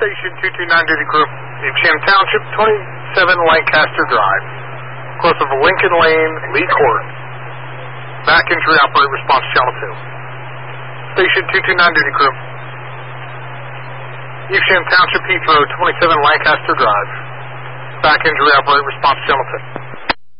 Station 229 duty crew, Evesham Township, 27 Lancaster Drive. Close of Lincoln Lane, Lee Court. Back injury operate response channel 2. Station 229 duty crew. Evesham Township, Heathrow, 27 Lancaster Drive. Back injury operate response channel 2.